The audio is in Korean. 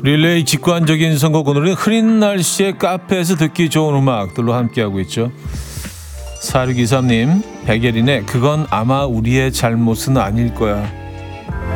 릴레이 직관적인 선곡 오늘은 흐린 날씨에 카페에서 듣기 좋은 음악들로 함께하고 있죠. 4623님 백예린의 그건 아마 우리의 잘못은 아닐 거야